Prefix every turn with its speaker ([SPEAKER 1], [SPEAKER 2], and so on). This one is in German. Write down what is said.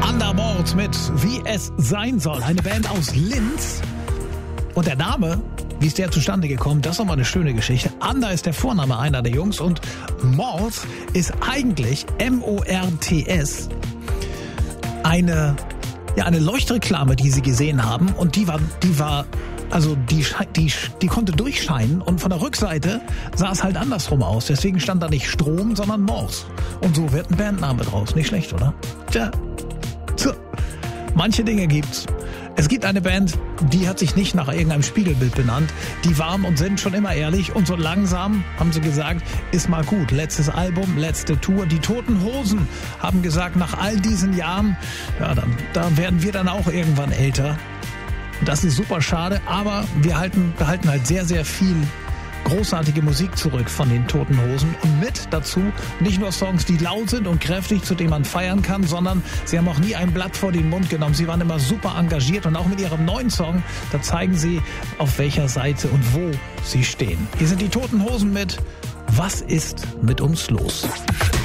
[SPEAKER 1] Undermord mit Wie es sein soll. Eine Band aus Linz. Und der Name, wie ist der zustande gekommen? Das ist nochmal eine schöne Geschichte. Under ist der Vorname einer der Jungs und Mort ist eigentlich M-O-R-T-S. Eine Leuchtreklame, die sie gesehen haben, und die konnte durchscheinen, und von der Rückseite sah es halt andersrum aus. Deswegen stand da nicht Strom, sondern Mort. Und so wird ein Bandname draus. Nicht schlecht, oder? Tja. Manche Dinge gibt's. Es gibt eine Band, die hat sich nicht nach irgendeinem Spiegelbild benannt. Die waren und sind schon immer ehrlich, und so langsam haben sie gesagt, ist mal gut. Letztes Album, letzte Tour. Die Toten Hosen haben gesagt, nach all diesen Jahren, ja, da werden wir dann auch irgendwann älter. Das ist super schade, aber wir behalten halt sehr, sehr viel großartige Musik zurück von den Toten Hosen, und mit dazu nicht nur Songs, die laut sind und kräftig, zu denen man feiern kann, sondern sie haben auch nie ein Blatt vor den Mund genommen. Sie waren immer super engagiert, und auch mit ihrem neuen Song, da zeigen sie, auf welcher Seite und wo sie stehen. Hier sind die Toten Hosen mit Was ist mit uns los?